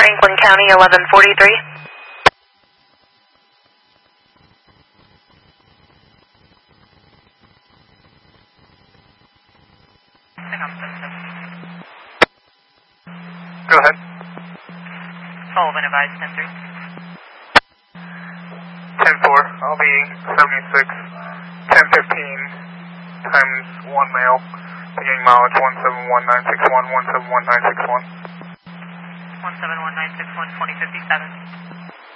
Franklin County, 1143. Go ahead. Sullivan advised 10-3. 10-4, I'll be 76, 10-15 times 1 mile, beginning mileage 171961, 171961. 171961, 2057.